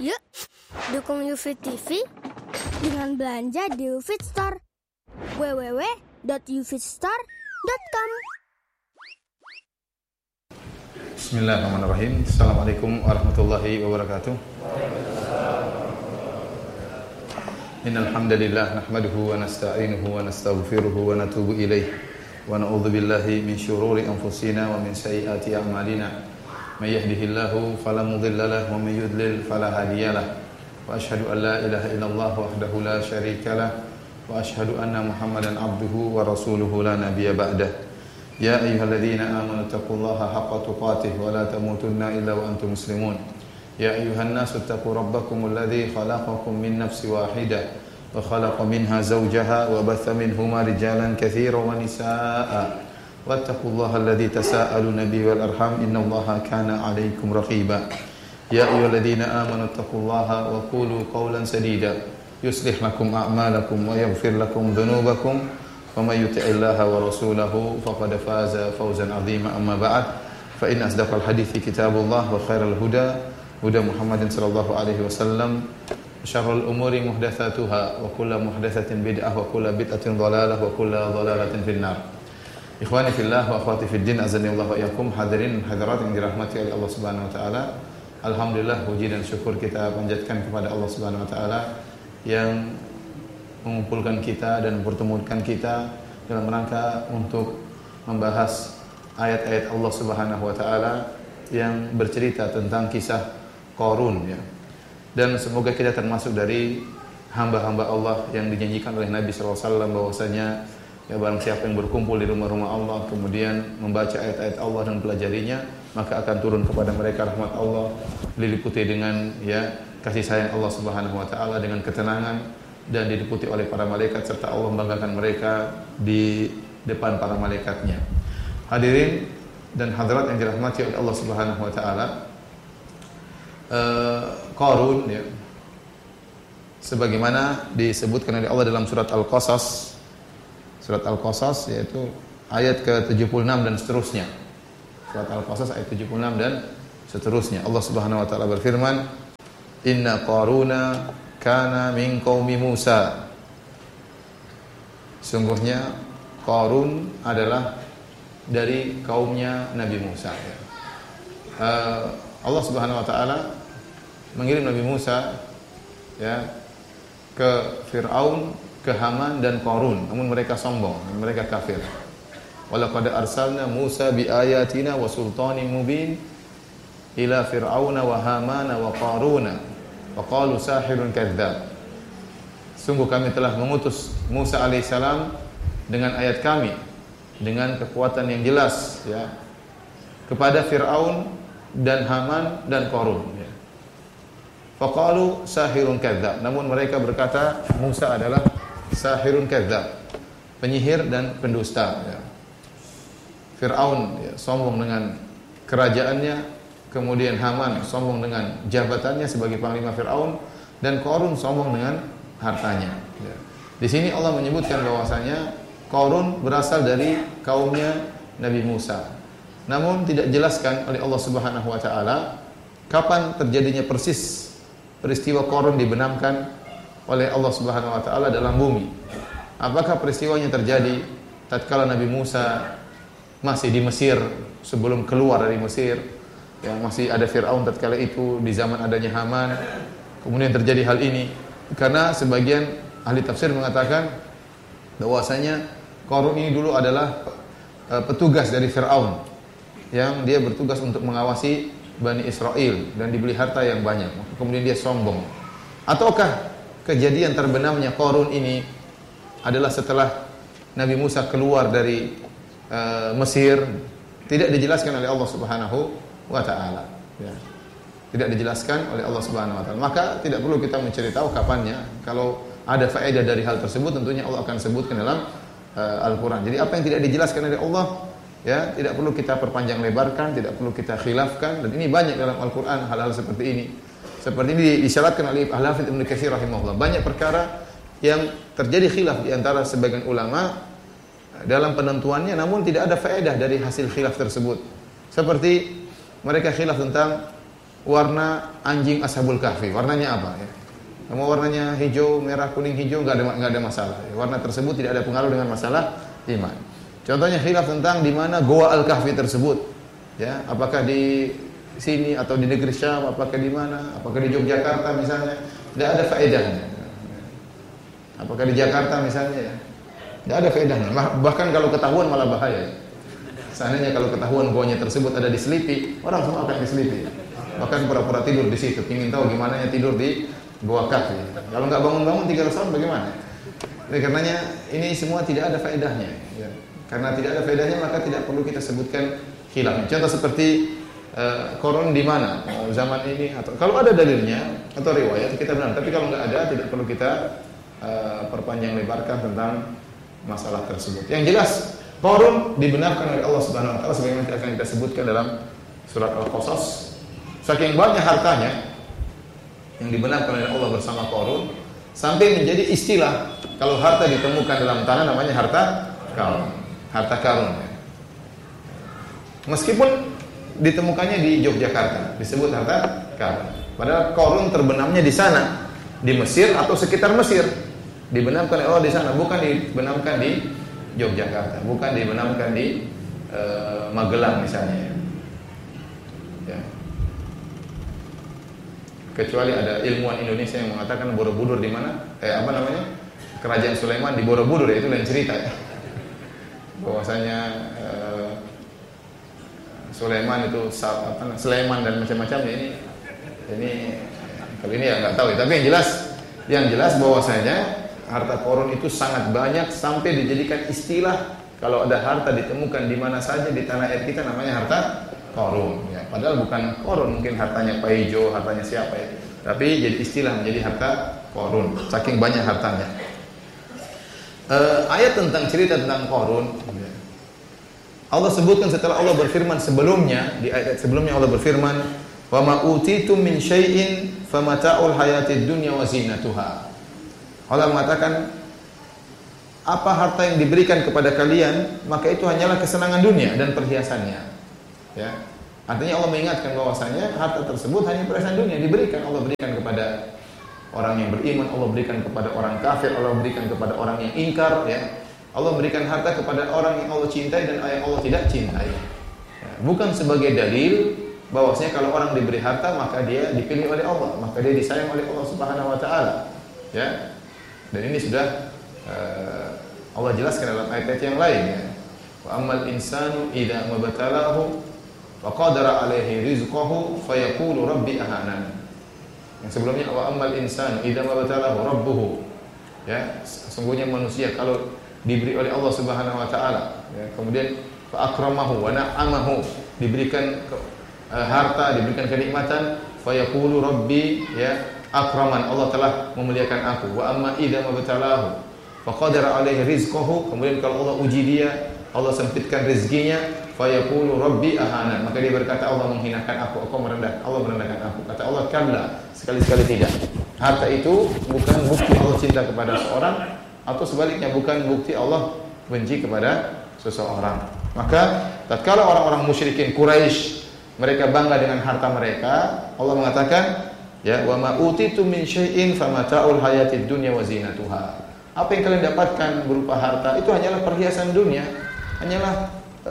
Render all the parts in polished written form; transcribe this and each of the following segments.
Yuk, dukung UFIT TV dengan belanja di UFIT Store. www.ufitstore.com. Bismillahirrahmanirrahim. Assalamualaikum warahmatullahi wabarakatuh. Innal hamdalillah nahmaduhu wa nasta'inuhu wa nastaghfiruhu wa natubu ilayh wa na'udzu billahi min shururi anfusina wa min sayyiati a'malina. May yahdihillahu fala mudilla lahu wa may yudlil fala hadiyalah. Wa asyhadu an la ilaha illallah wahdahu la syarika lah wa asyhadu anna Muhammadan abduhu wa rasuluhu la nabiyya ba'dah. Ya ayyuhalladzina amanu taqullaha haqqa tuqatih wa la tamutunna illa wa antum muslimun. Ya ayyuhan nasu taqu rabbakumul ladzi khalaqakum min nafsin wahidah wa khalaqa minha zawjaha wa batha minhuma rijalan katsiran wa nisaa'a. Wattaqullaha alladzi tasaaluna bihi wal arham innallaha kana 'alaikum raqiba. Ya ayyuhalladzina amanu taqullaha wa qulu qawlan sadida yuslih lakum a'malakum wa yaghfir lakum dhunubakum wa may yuti'illaha wa rasulahu faqad faza fawzan 'azima. Amma ba'd, fa inna asdaqal hadithi kitabullah wa khairal huda huda Muhammadin sallallahu alaihi wasallam. Syarrul umuri muhdatsatuha wa kullu muhdatsatin bid'ah wa kullu bid'atin dhalalah wa kullu dhalalatin finnar. Ikhwani fillah wa akhwati fid din, azani Allah wa iyyakum. Hadirin hadirat yang dirahmati oleh Allah Subhanahu wa taala. Alhamdulillah, puji dan syukur kita panjatkan kepada Allah Subhanahu wa taala yang mengumpulkan kita dan mempertemukan kita dalam rangka untuk membahas ayat-ayat Allah Subhanahu wa taala yang bercerita tentang kisah Qarun, ya. Dan semoga kita termasuk dari hamba-hamba Allah yang dijanjikan oleh Nabi sallallahu alaihi wasallam bahwasanya ya, barang siapa yang berkumpul di rumah-rumah Allah kemudian membaca ayat-ayat Allah dan pelajarinya, maka akan turun kepada mereka rahmat Allah, diliputi dengan ya kasih sayang Allah Subhanahu wa taala, dengan ketenangan, dan diliputi oleh para malaikat serta Allah membanggakan mereka di depan para malaikatnya. Hadirin dan hadirat yang dirahmati oleh Allah Subhanahu wa taala, Qarun, ya, sebagaimana disebutkan oleh Allah dalam surat Al-Qasas, yaitu ayat ke-76 dan seterusnya. Surat Al-Qasas ayat 76 dan seterusnya. Allah Subhanahu wa taala berfirman, "Inna Qaruna kana min qaumi Musa." Sungguhnya Qarun adalah dari kaumnya Nabi Musa. Allah Subhanahu wa taala mengirim Nabi Musa, ya, ke Fir'aun, ke Haman dan Qarun, namun mereka sombong, mereka kafir. Walaqad arsalna Musa biayatina wa sultanin mubin ila Fir'auna wa Hamana wa Qaruna wa qalu sahirun kadzdzab. Sungguh kami telah mengutus Musa alaihissalam dengan ayat kami, dengan kekuatan yang jelas, ya, kepada Fir'aun dan Haman dan Qarun, ya. Faqalu sahirun kadzdzab, namun mereka berkata Musa adalah sahirun kadzdzab, penyihir dan pendusta, ya. Fir'aun, ya, sombong dengan kerajaannya, kemudian Haman sombong dengan jabatannya sebagai panglima Fir'aun, dan Qarun sombong dengan hartanya, ya. Di sini Allah menyebutkan bahwasanya Qarun berasal dari kaumnya Nabi Musa. Namun tidak dijelaskan oleh Allah Subhanahu wa taala kapan terjadinya persis peristiwa Qarun dibenamkan oleh Allah Subhanahu wa taala dalam bumi. Apakah peristiwanya terjadi tatkala Nabi Musa masih di Mesir, sebelum keluar dari Mesir, yang masih ada Fir'aun tatkala itu, di zaman adanya Haman, kemudian terjadi hal ini? Karena sebagian ahli tafsir mengatakan bahwasanya Qarun ini dulu adalah petugas dari Fir'aun, yang dia bertugas untuk mengawasi Bani Israel dan dibeli harta yang banyak. Kemudian dia sombong. Ataukah kejadian terbenamnya Qarun ini adalah setelah Nabi Musa keluar dari Mesir? Tidak dijelaskan oleh Allah Subhanahu wa taala, ya. Tidak dijelaskan oleh Allah Subhanahu wa taala. Maka tidak perlu kita mencari tahu kapannya. Kalau ada faedah dari hal tersebut, tentunya Allah akan sebutkan dalam Al-Qur'an. Jadi apa yang tidak dijelaskan oleh Allah, ya, tidak perlu kita perpanjang lebarkan, tidak perlu kita khilafkan. Dan ini banyak dalam Al-Qur'an hal-hal seperti ini. Seperti ini disyaratkan oleh Al-Hafidz Ibnu Katsir rahimahullah. Banyak perkara yang terjadi khilaf di antara sebagian ulama dalam penentuannya, namun tidak ada faedah dari hasil khilaf tersebut. Seperti mereka khilaf tentang warna anjing Ashabul Kahfi. Warnanya apa ya? Mau warnanya hijau, merah, kuning, hijau nggak ada masalah. Warna tersebut tidak ada pengaruh dengan masalah iman. Contohnya khilaf tentang di mana Goa Al-Kahfi tersebut. Ya, apakah di sini atau di negeri Syam, apakah di mana? Apakah di Yogyakarta misalnya? Tidak ada faedahnya. Apakah di Jakarta misalnya ya? Tidak ada faedahnya. Bahkan kalau ketahuan malah bahaya. Seandainya kalau ketahuan goanya tersebut ada di Selipi, orang semua akan di Selipi. Bahkan pura-pura tidur di situ, ingin tahu gimana tidur di Goa Kahfi. Kalau nggak bangun-bangun 3 tahun bagaimana? Jadi karenanya ini semua tidak ada faedahnya. Ya. Karena tidak ada faedahnya maka tidak perlu kita sebutkan khilaf. Contoh seperti koron di mana zaman ini atau kalau ada dalilnya atau riwayat kita benar. Tapi kalau nggak ada tidak perlu kita perpanjang lebarkan tentang masalah tersebut. Yang jelas Qarun dibenarkan oleh Allah Subhanahu wa taala sebagaimana akan kita sebutkan dalam surat Al-Qasas. Saking banyak hartanya yang dibenarkan oleh Allah bersama Qarun sampai menjadi istilah kalau harta ditemukan dalam tanah namanya harta karun. Harta karun. Meskipun ditemukannya di Yogyakarta disebut harta karun. Padahal Qarun terbenamnya di sana, di Mesir atau sekitar Mesir. Dibenamkan oleh Allah di sana, bukan dibenamkan di Yogyakarta, bukan dibenamkan di Magelang misalnya. Ya. Kecuali ada ilmuwan Indonesia yang mengatakan Borobudur di mana? Kerajaan Sulaiman di Borobudur, itu lain cerita ya. Bahwasanya Sulaiman itu Sulaiman dan macam-macamnya ini kalau ini ya nggak tahu ya. Tapi yang jelas bahwasanya harta Qarun itu sangat banyak sampai dijadikan istilah kalau ada harta ditemukan di mana saja di tanah air kita namanya harta Qarun ya. Padahal bukan Qarun, mungkin hartanya Pak Ijo, hartanya siapa ya. Tapi jadi istilah menjadi harta Qarun, saking banyak hartanya. Ayat tentang cerita tentang Qarun Allah sebutkan setelah Allah berfirman sebelumnya, di ayat sebelumnya Allah berfirman, "Wa ma utitum min syai'in famata'ul hayatid dunya wa zinatuha." Allah mengatakan apa harta yang diberikan kepada kalian, maka itu hanyalah kesenangan dunia dan perhiasannya. Ya. Artinya Allah mengingatkan bahwasanya harta tersebut hanya perhiasan dunia diberikan. Allah berikan kepada orang yang beriman, Allah berikan kepada orang kafir, Allah berikan kepada orang yang ingkar, ya. Allah berikan harta kepada orang yang Allah cintai dan yang Allah tidak cintai. Ya. Bukan sebagai dalil bahwasanya kalau orang diberi harta maka dia dipilih oleh Allah, maka dia disayang oleh Allah Subhanahu wa taala. Ya. Dan ini sudah Allah jelaskan dalam ayat-ayat yang lain ya. Wa ammal insanu idza mabtalahu wa qadara alaihi rizqahu fayaqulu rabbi ahanan. Yang sebelumnya wa ammal insanu idza mabtalahu rabbuhu. Ya, sesungguhnya manusia kalau diberi oleh Allah Subhanahu wa taala, ya, kemudian fa akramahu wa na'amahu, diberikan harta, diberikan kenikmatan, fayaqulu rabbi ya akraman, Allah telah memuliakan aku. Wa amma idza mabtalahu faqadara alaihi rizqahu, kemudian kalau Allah uji dia, Allah sempitkan rezekinya, fayaqulu rabbi ahana, maka dia berkata Allah menghinakan aku Allah merendahkan aku. Kata Allah, kalla, sekali-sekali tidak. Harta itu bukan bukti Allah cinta kepada seorang, atau sebaliknya bukan bukti Allah benci kepada seseorang. Maka tatkala orang-orang musyrikin Quraisy mereka bangga dengan harta mereka, Allah mengatakan ya wa ma utitu min syai'in famata'ul hayatid dunya wa zinatuha. Apa yang kalian dapatkan berupa harta itu hanyalah perhiasan dunia, hanyalah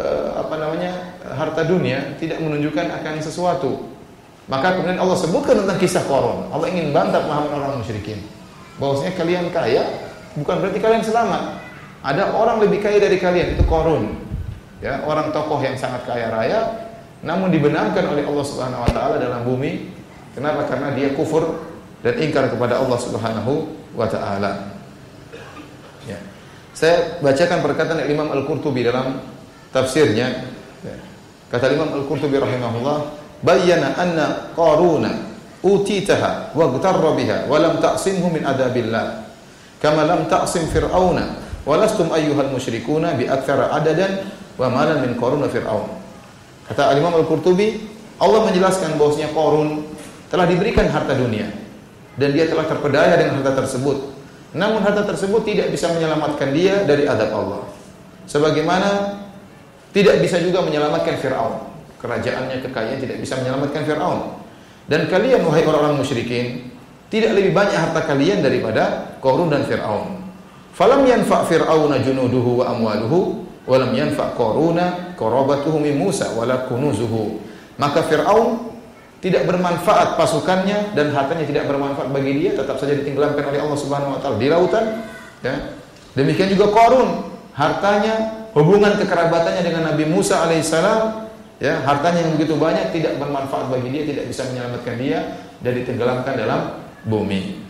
harta dunia, tidak menunjukkan akan sesuatu. Maka kemudian Allah sebutkan tentang kisah Qarun. Allah ingin bantah pemahaman orang musyrikin bahwasanya kalian kaya bukan berarti kalian selamat. Ada orang lebih kaya dari kalian, itu Qarun. Ya, orang tokoh yang sangat kaya raya namun dibenarkan oleh Allah Subhanahu wa taala dalam bumi. Kenapa? Karena dia kufur dan ingkar kepada Allah Subhanahu wa taala. Ya. Saya bacakan perkataan Imam Al-Qurtubi dalam tafsirnya. Ya. Kata Imam Al-Qurtubi rahimahullah, bayyana anna Qaruna utitaha wa ghtarra biha wa lam ta'simhu min adabillah kama lam ta'sim Fir'auna wa lastum ayyuhal musyrikuna bi aktsara adadan wa malan min Qarun wa Fir'aun. Kata Imam Al-Qurtubi, Allah menjelaskan bahwasanya Qarun telah diberikan harta dunia dan dia telah terpedaya dengan harta tersebut. Namun harta tersebut tidak bisa menyelamatkan dia dari azab Allah. Sebagaimana tidak bisa juga menyelamatkan Fir'aun. Kerajaannya, kekayaan tidak bisa menyelamatkan Fir'aun. Dan kalian wahai orang-orang musyrikin, tidak lebih banyak harta kalian daripada Qarun dan Fir'aun. Falam yanfa' Fir'auna junuduhu wa amwaluhu wa lam yanfa' Qaruna qarabatuhu min Musa wala kunuzuhu. Maka Fir'aun tidak bermanfaat pasukannya dan hartanya tidak bermanfaat bagi dia, tetap saja ditenggelamkan oleh Allah Subhanahu wa taala di lautan, ya. Demikian juga Qarun, hartanya, hubungan kekerabatannya dengan Nabi Musa alaihissalam, ya, hartanya yang begitu banyak tidak bermanfaat bagi dia, tidak bisa menyelamatkan dia dan ditenggelamkan dalam bumi.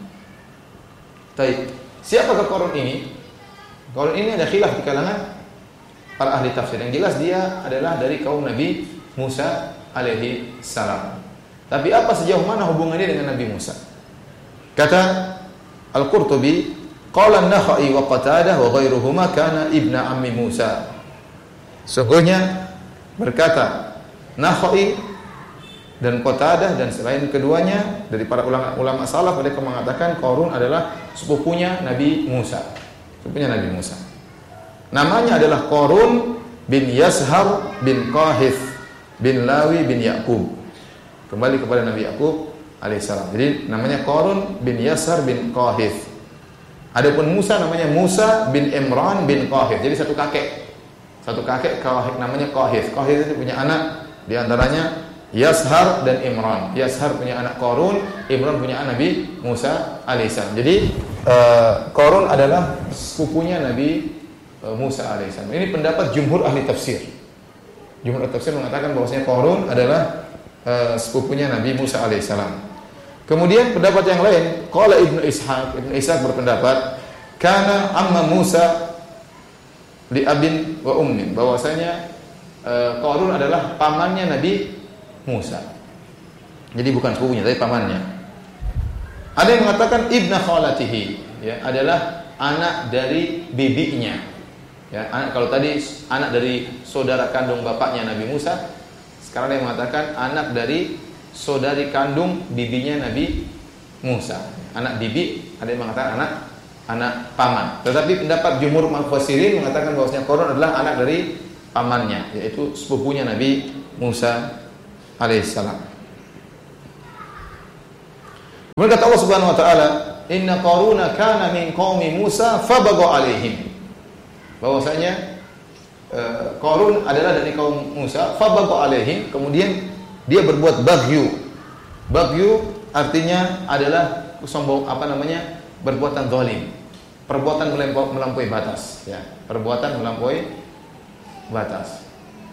Baik, siapakah Qarun ini? Qarun ini ada khilaf di kalangan para ahli tafsir. Yang jelas dia adalah dari kaum Nabi Musa alaihi salam. Tapi apa sejauh mana hubungannya dengan Nabi Musa? Kata Al-Qurtubi, qala an-Nakhai wa Qatadah wa ghairuhuma kana ibna ammi Musa. Sungguhnya berkata Nakhai dan Qatadah dan selain keduanya dari para ulama salaf, mereka mengatakan Qarun adalah sepupunya Nabi Musa. Sepupunya Nabi Musa. Namanya adalah Qarun bin Yashar bin Qahith bin Lawi bin Ya'qub. Kembali kepada Nabi Ya'qub alaihissalam. Jadi namanya Qarun bin Yashar bin Qahith. Adapun Musa namanya Musa bin Imran bin Qahith. Jadi satu kakek. Satu kakek namanya Qahith. Qahith itu punya anak, di antaranya Yashar dan Imran. Yashar punya anak Qarun, Imran punya anak Nabi Musa alaihissalam. Jadi Qarun adalah sepupunya Nabi Musa alaihissalam. Ini pendapat jumhur ahli tafsir. Jumhur ahli tafsir mengatakan bahwasanya Qarun adalah sepupunya Nabi Musa alaihissalam. Kemudian pendapat yang lain, qala Ibnu Ishaq berpendapat kana amma Musa li abin wa ummin, bahwasanya Qarun adalah pamannya Nabi Musa. Jadi bukan sepupunya tapi pamannya. Ada yang mengatakan ibna khalatihi, ya, adalah anak dari bibinya. Ya, kalau tadi anak dari saudara kandung bapaknya Nabi Musa, sekarang dia mengatakan anak dari saudari kandung bibinya Nabi Musa. Anak bibi, ada yang mengatakan anak paman. Tetapi pendapat jumhur mufassirin mengatakan bahwasanya Qarun adalah anak dari pamannya, yaitu sepupunya Nabi Musa alaihissalam. Kemudian kata Allah Subhanahu wa taala, "Inna Qaruna kana min qaumi Musa fabagha alaihim." Bahwasanya Qarun adalah dari kaum Musa, fabagha alaihim, kemudian dia berbuat baghyu. Baghyu artinya adalah sombong, perbuatan zalim. Perbuatan melampaui batas, ya. Perbuatan melampaui batas.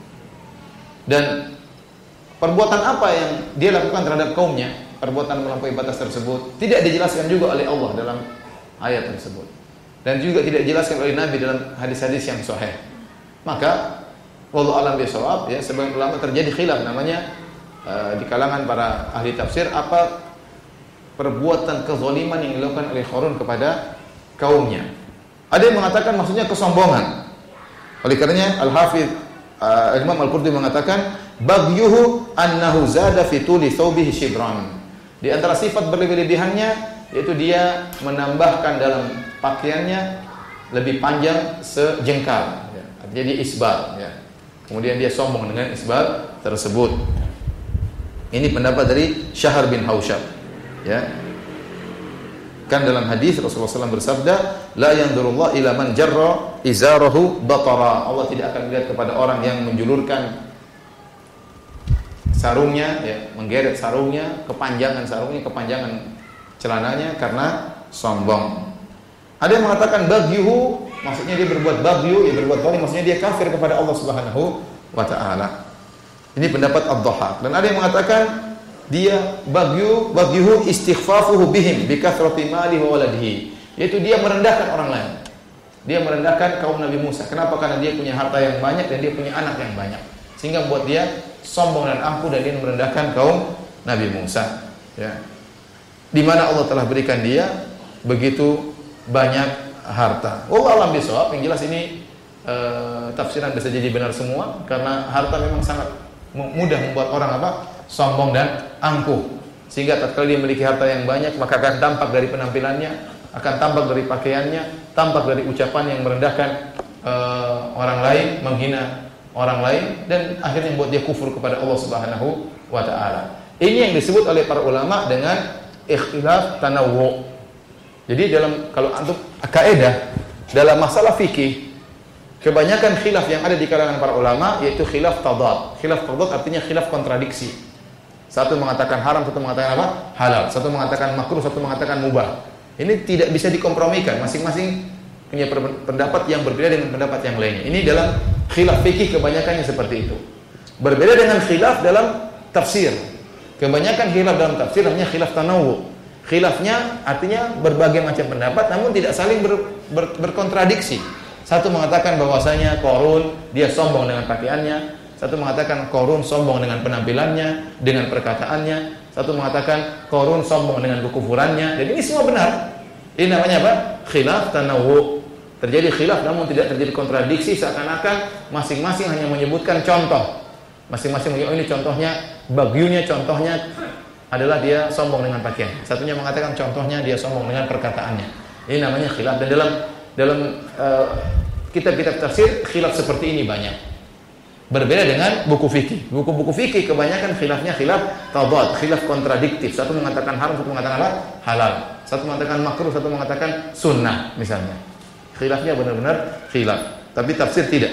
Dan perbuatan apa yang dia lakukan terhadap kaumnya, perbuatan melampaui batas tersebut tidak dijelaskan juga oleh Allah dalam ayat tersebut. Dan juga tidak dijelaskan oleh Nabi dalam hadis-hadis yang sahih. Maka wallahu a'lam bishawab, ya, sebagian ulama terjadi khilaf namanya di kalangan para ahli tafsir, apa perbuatan kezaliman yang dilakukan oleh Qarun kepada kaumnya. Ada yang mengatakan maksudnya kesombongan. Oleh karenanya Al-Hafidz Imam Al-Qurtubi mengatakan baghyuhu annahu zada fi tuli thawbihi shibran. Di antara sifat berlebih-lebihannya yaitu dia menambahkan dalam pakaiannya lebih panjang sejengkal, ya. Jadi isbal, ya. Kemudian dia sombong dengan isbal tersebut. Ini pendapat dari Syahr bin Hausyab, ya. Kan dalam hadis Rasulullah SAW bersabda, la yanzurullah ila man jarra izarahu batara. Allah tidak akan melihat kepada orang yang menjulurkan sarungnya, ya, menggeret sarungnya, kepanjangan celananya karena sombong. Ada yang mengatakan bagyuhu, maksudnya dia berbuat bagyu, ya berbuat zalim, maksudnya dia kafir kepada Allah Subhanahu wa taala. Ini pendapat Ad-Dhahhak. Dan ada yang mengatakan dia bagyuhu istighfafuhu bihim bi kathrati malihi wa waladihi, yaitu dia merendahkan orang lain. Dia merendahkan kaum Nabi Musa. Kenapa? Karena dia punya harta yang banyak dan dia punya anak yang banyak, sehingga membuat dia sombong dan angkuh dan dia merendahkan kaum Nabi Musa, ya. Di mana Allah telah berikan dia begitu banyak harta. Wallahu a'lam bishawab. Yang jelas ini tafsiran bisa jadi benar semua, karena harta memang sangat mudah membuat orang sombong dan angkuh, sehingga tatkala dia memiliki harta yang banyak maka akan tampak dari penampilannya, akan tampak dari pakaiannya, tampak dari ucapan yang merendahkan orang lain, menghina orang lain, dan akhirnya membuat dia kufur kepada Allah Subhanahu wa taala. Ini yang disebut oleh para ulama dengan ikhtilaf tanawwu. Jadi kalau antum kaidah dalam masalah fikih, kebanyakan khilaf yang ada di kalangan para ulama yaitu khilaf tadad. Khilaf tadad artinya khilaf kontradiksi. Satu mengatakan haram, satu mengatakan apa? Halal. Satu mengatakan makruh, satu mengatakan mubah. Ini tidak bisa dikompromikan. Masing-masing punya pendapat yang berbeda dengan pendapat yang lainnya. Ini dalam khilaf fikih kebanyakannya seperti itu. Berbeda dengan khilaf dalam tafsir. Kebanyakan khilaf dalam tafsir hanya khilaf tanawwu. Khilafnya artinya berbagai macam pendapat namun tidak saling berkontradiksi. Satu mengatakan bahwasanya Qarun dia sombong dengan pakaiannya, satu mengatakan Qarun sombong dengan penampilannya, dengan perkataannya, satu mengatakan Qarun sombong dengan kekufurannya. Jadi ini semua benar. Ini namanya apa? Khilaf tanawwu. Terjadi khilaf namun tidak terjadi kontradiksi, seakan-akan masing-masing hanya menyebutkan contoh. Masing-masing ini contohnya bagyunya, contohnya adalah dia sombong dengan pakaian. Satunya mengatakan contohnya dia sombong dengan perkataannya. Ini namanya khilaf. Dan dalam kitab-kitab tafsir khilaf seperti ini banyak. Berbeda dengan buku fikih. Buku-buku fikih kebanyakan khilafnya khilaf tadad, khilaf kontradiktif. Satu mengatakan haram, satu mengatakan apa? Halal. Satu mengatakan makruh, satu mengatakan sunnah misalnya. Khilafnya benar-benar khilaf. Tapi tafsir tidak.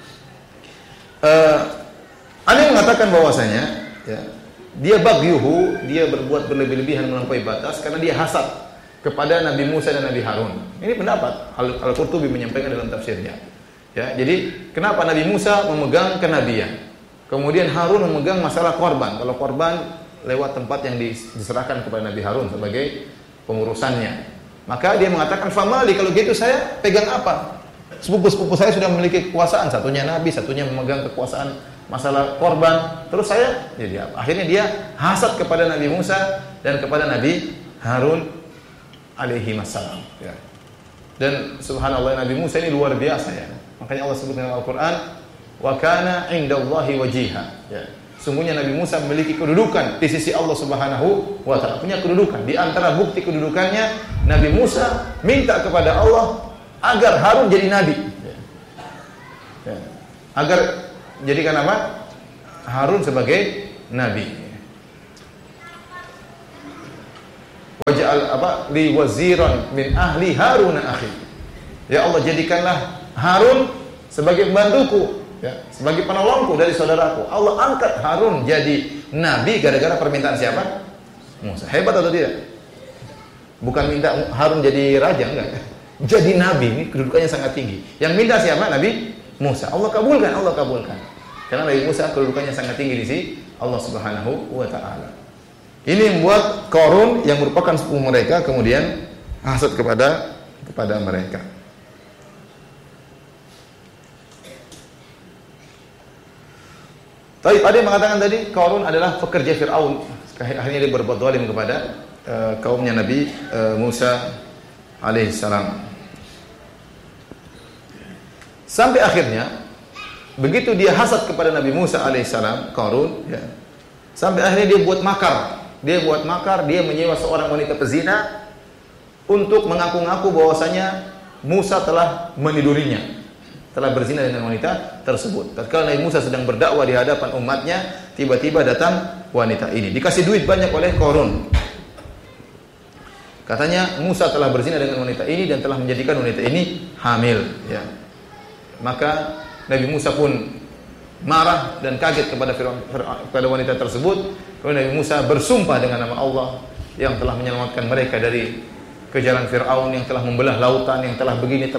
Ada yang mengatakan bahwasanya ya, dia bagyuhu, dia berbuat berlebih-lebihan melampaui batas karena dia hasad kepada Nabi Musa dan Nabi Harun. Ini pendapat Al-Qurtubi menyampaikan dalam tafsirnya. Ya, jadi kenapa Nabi Musa memegang kenabian, kemudian Harun memegang masalah korban. Kalau korban lewat tempat yang diserahkan kepada Nabi Harun sebagai pengurusannya, maka dia mengatakan famali, kalau gitu saya pegang apa? Sepupu-sepupu saya sudah memiliki kekuasaan, satunya Nabi, satunya memegang kekuasaan masalah korban, terus saya jadi apa? Akhirnya dia hasad kepada Nabi Musa dan kepada Nabi Harun alaihi wassalam ya. Dan subhanallah, Nabi Musa ini luar biasa ya. Makanya Allah sebut dalam Al-Qur'an wa kana 'indallahi wajiha ya. Sungguhnya Nabi Musa memiliki kedudukan di sisi Allah Subhanahu wa taala. Punya kedudukan. Di antara bukti kedudukannya, Nabi Musa minta kepada Allah agar Harun jadi nabi ya. Ya. Agar jadikan apa? Harun sebagai nabi. Waj'al apa? Li waziran min ahli Harun akhi. Ya Allah, jadikanlah Harun sebagai pembantuku, ya, sebagai penolongku dari saudaraku. Allah angkat Harun jadi nabi gara-gara permintaan siapa? Musa. Hebat atau tidak? Bukan minta Harun jadi raja, enggak. Jadi nabi, ini kedudukannya sangat tinggi. Yang minta siapa? Nabi Musa. Allah kabulkan, Allah kabulkan. Karena Nabi Musa kedudukannya sangat tinggi di sisi Allah Subhanahu wa taala. Ini membuat Qarun yang merupakan sepupu mereka kemudian hasad kepada mereka. Tapi ada yang mengatakan tadi Qarun adalah pekerja Fir'aun. Akhirnya dia berbuat zalim kepada kaumnya Nabi Musa alaihissalam. Sampai akhirnya begitu dia hasad kepada Nabi Musa alaihissalam, Qarun ya, sampai akhirnya dia buat makar. Dia menyewa seorang wanita pezina untuk mengaku-ngaku bahwasanya Musa telah menidurinya, telah berzina dengan wanita tersebut. Tatkala Nabi Musa sedang berdakwah di hadapan umatnya, tiba-tiba datang wanita ini. Dikasih duit banyak oleh Qarun. Katanya Musa telah berzina dengan wanita ini dan telah menjadikan wanita ini hamil ya. Maka Nabi Musa pun marah dan kaget kepada wanita tersebut. Kemudian Nabi Musa bersumpah dengan nama Allah yang telah menyelamatkan mereka dari kejaran Fir'aun, yang telah membelah lautan, yang telah begini.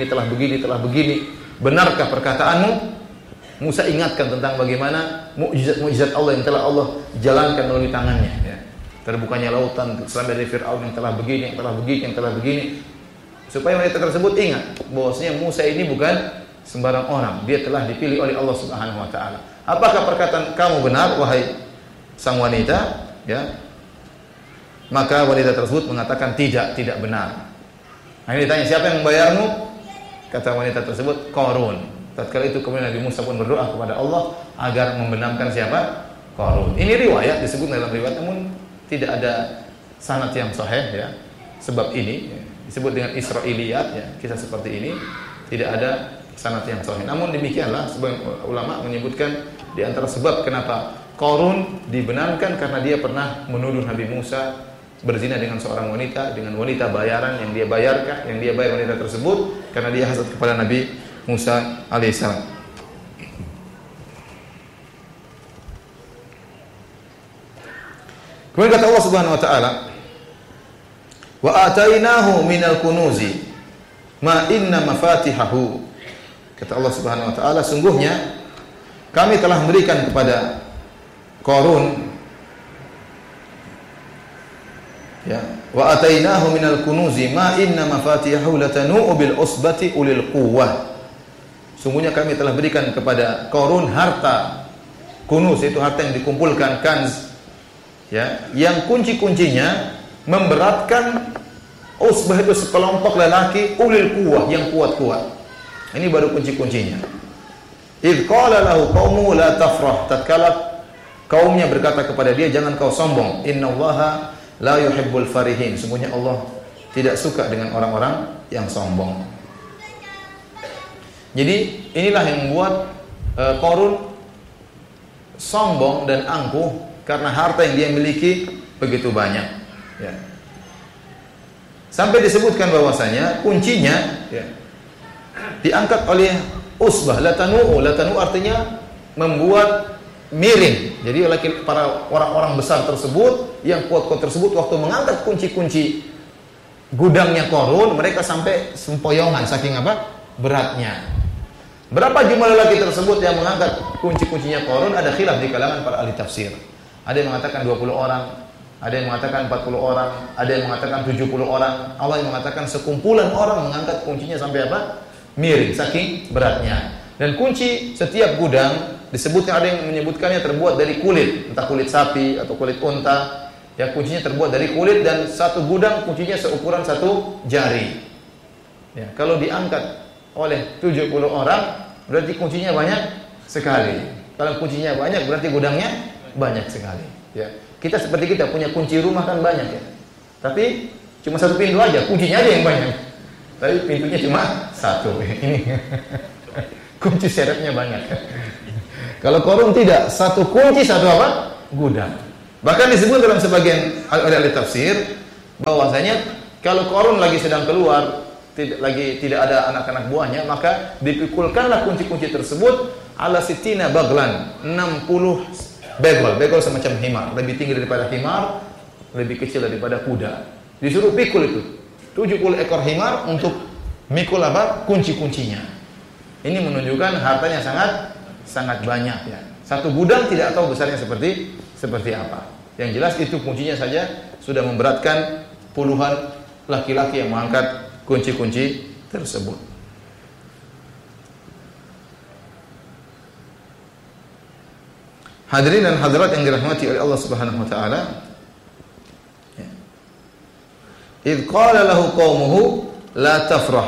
Benarkah perkataanmu? Musa ingatkan tentang bagaimana mukjizat Allah yang telah Allah jalankan melalui tangannya ya. Terbukanya lautan, selamat dari Fir'aun yang telah begini. Supaya wanita tersebut ingat bahwasanya Musa ini bukan sembarang orang, dia telah dipilih oleh Allah Subhanahu wa taala. Apakah perkataan kamu benar wahai sang wanita? Ya. Maka wanita tersebut mengatakan tidak benar. Akhirnya ditanya, siapa yang membayarmu? Kata wanita tersebut, Qarun. Tatkala itu kemudian Nabi Musa pun berdoa kepada Allah agar membenamkan siapa? Qarun. Ini riwayat, disebut dalam riwayat, namun tidak ada sanad yang sahih ya. Sebab ini ya, disebut dengan Israiliyat ya, kisah seperti ini tidak ada sanad yang sahih. Namun demikianlah sebagian ulama menyebutkan di antara sebab kenapa Qarun dibenarkan karena dia pernah menuduh Nabi Musa berzina dengan seorang wanita, dengan wanita bayaran yang dia bayarkan, yang dia bayar wanita tersebut karena dia hasad kepada Nabi Musa alaihissalam. Kemudian kata Allah Subhanahu wa taala, "Wa atainahu minal kunuzi ma inna mafatihahu." Kata Allah Subhanahu wa taala, sungguhnya kami telah memberikan kepada Qarun, ya, wa atainahu minal kunuzi ma inna mafatihahu latanu'u bil usbati ulil quwwah. Sungguhnya kami telah berikan kepada Qarun harta kunuz, itu harta yang dikumpulkan, kanz, ya, yang kunci-kuncinya memberatkan usbah, itu sekelompok lelaki ulil quwwah, yang kuat-kuat. Ini baru kunci-kuncinya. Idz qala lahu qaumu la tafrah, tatkala kaumnya berkata kepada dia, jangan kau sombong. Innallaha la yuhibbul farihin. Sungguhnya Allah tidak suka dengan orang-orang yang sombong. Jadi inilah yang membuat Qarun sombong dan angkuh karena harta yang dia miliki begitu banyak. Ya. Sampai disebutkan bahwasanya kuncinya, ya, diangkat oleh usbah, latanu artinya membuat miring. Jadi para orang-orang besar tersebut, yang kuat-kuat tersebut, waktu mengangkat kunci-kunci gudangnya Qarun, mereka sampai sempoyongan saking apa? Beratnya. Berapa jumlah lelaki tersebut yang mengangkat kunci-kuncinya Qarun? Ada khilaf di kalangan para ahli tafsir. Ada yang mengatakan 20 orang, ada yang mengatakan 40 orang, ada yang mengatakan 70 orang. Allah yang mengatakan sekumpulan orang mengangkat kuncinya sampai apa? Miring saking beratnya. Dan kunci setiap gudang disebutkan, ada yang menyebutkannya terbuat dari kulit, entah kulit sapi atau kulit unta. Ya, kuncinya terbuat dari kulit dan satu gudang kuncinya seukuran satu jari. Ya, kalau diangkat oleh 70 orang berarti kuncinya banyak sekali. Kalau kuncinya banyak berarti gudangnya banyak sekali. Ya, kita seperti kita punya kunci rumah kan banyak, ya. Tapi cuma satu pintu aja, kuncinya aja yang banyak. Tapi pintunya cuma satu. Ini kunci syaratnya banyak. Kalau Qarun tidak, satu kunci satu apa? Gudang. Bahkan disebut dalam sebagian ahli tafsir bahwasanya kalau Qarun lagi sedang keluar, tidak ada anak-anak buahnya, maka dipikulkanlah kunci-kunci tersebut ala sitina baglan, 60 begol. Begol semacam himar, lebih tinggi daripada himar, lebih kecil daripada kuda. Disuruh pikul itu 70 ekor himar untuk mikul apa? Kunci-kuncinya. Ini menunjukkan hartanya sangat banyak, ya. Satu gudang tidak tahu besarnya seperti apa. Yang jelas itu kuncinya saja sudah memberatkan puluhan laki-laki yang mengangkat kunci-kunci tersebut. Hadirin dan hadirat yang dirahmati oleh Allah Subhanahu wa taala. Idz qala lahu qaumuhu la tafrah.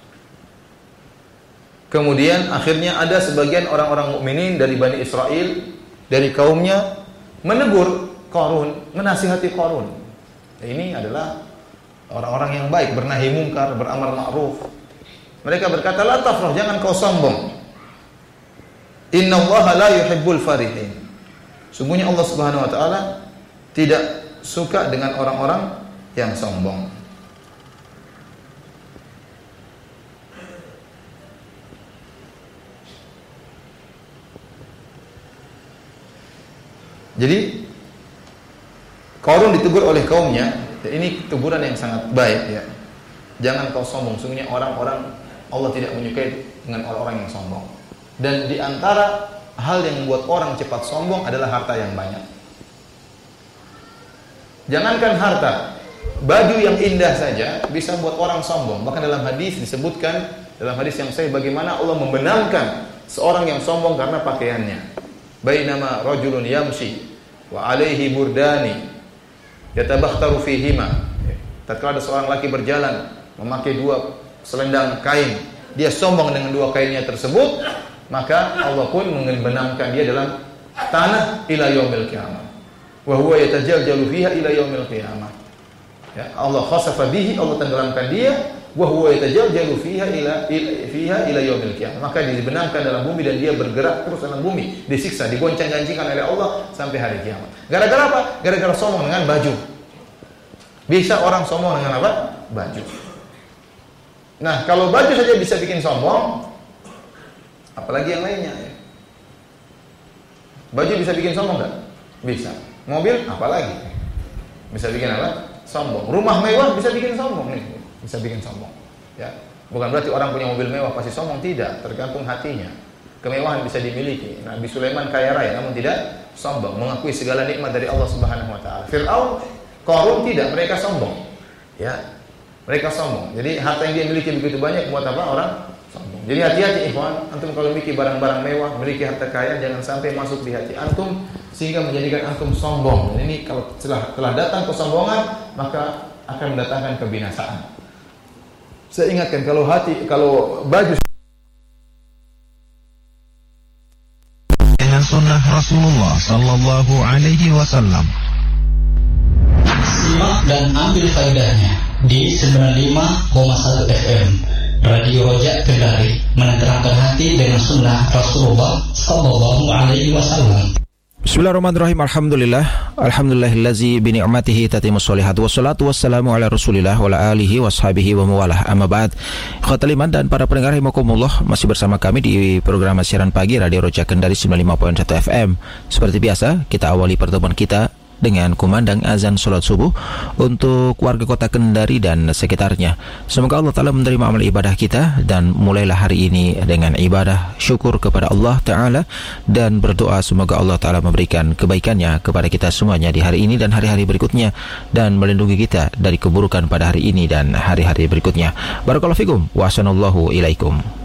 Kemudian akhirnya ada sebagian orang-orang mukminin dari Bani Israel, dari kaumnya, menegur Qarun, menasihati Qarun. Ini adalah orang-orang yang baik, bernahi mungkar, beramar ma'ruf. Mereka berkata, la tafrah, jangan kau sombong. Innallaha la yuhibbul farihin. Sungguhnya Allah Subhanahu wa taala tidak suka dengan orang-orang yang sombong. Jadi Qarun ditegur oleh kaumnya. Ini teguran yang sangat baik, ya. Jangan kau sombong. Sungguhnya orang-orang Allah tidak menyukai dengan orang-orang yang sombong. Dan di antara hal yang membuat orang cepat sombong adalah harta yang banyak. Jangankan harta, baju yang indah saja bisa membuat orang sombong. Bahkan dalam hadis disebutkan, dalam hadis yang sahih, bagaimana Allah membenamkan seorang yang sombong karena pakaiannya. Bainama rajulun yamshi wa alaihi burdani yatabakhtaru fihima. Tatkala ada seorang laki berjalan memakai 2 selendang kain, dia sombong dengan 2 kainnya tersebut, maka Allah pun membenamkan dia dalam tanah ila yaumil qiyamah. Wa huwa yatajaljalu fiha ila yaumil qiyamah. Ya, Allah khasafa bihi, Allah tenggelamkan dia wa huwa yatajaljalu fiha ila yaumil qiyamah. Maka dibenamkan dalam bumi dan dia bergerak terus dalam bumi, disiksa, digoncang-gancingkan oleh Allah sampai hari kiamat. Gara-gara apa? Gara-gara sombong dengan baju. Bisa orang sombong dengan apa? Baju. Nah, kalau baju saja bisa bikin sombong, apalagi yang lainnya. Baju bisa bikin sombong enggak? Bisa. Mobil apalagi? Bisa bikin apa? Sombong. Rumah mewah bisa bikin sombong nih. Bisa bikin sombong. Ya. Bukan berarti orang punya mobil mewah pasti sombong, tidak, tergantung hatinya. Kemewahan bisa dimiliki. Nabi Sulaiman kaya raya namun tidak sombong, mengakui segala nikmat dari Allah Subhanahu wa taala. Fir'aun, Qarun tidak, mereka sombong. Ya. Mereka sombong. Jadi harta yang dia miliki begitu banyak buat apa? Orang sombong. Jadi hati-hati ikhwan, antum kalau memiliki barang-barang mewah, memiliki harta kaya, jangan sampai masuk di hati antum sehingga menjadikan antum sombong. Dan ini kalau telah datang kesombongan, maka akan mendatangkan kebinasaan. Saya ingatkan kalau baju dengan sunnah Rasulullah sallallahu alaihi wasallam. Simak dan ambil faedahnya di 95,1 FM Radio Rojak Kendari, menerangan hati dengan sunnah Rasulullah sallallahu alaihi wasallam. Bismillahirrahmanirrahim. Alhamdulillahillazi bi ni'matihi tatimmus sholihat. Wassalatu wassalamu ala Rasulillah wa ala alihi washabihi wa mawalah. Amma ba'd. Ikhwatal iman dan para pendengar rahimakumullah, masih bersama kami di program siaran pagi Radio Rojak Kendari 95.1 FM. Seperti biasa, kita awali pertemuan kita dengan kumandang azan salat subuh untuk warga kota Kendari dan sekitarnya. Semoga Allah Ta'ala menerima amal ibadah kita dan mulailah hari ini dengan ibadah syukur kepada Allah Ta'ala dan berdoa semoga Allah Ta'ala memberikan kebaikannya kepada kita semuanya di hari ini dan hari-hari berikutnya dan melindungi kita dari keburukan pada hari ini dan hari-hari berikutnya. Barakallahu fikum wa ahsanallahu ilaikum.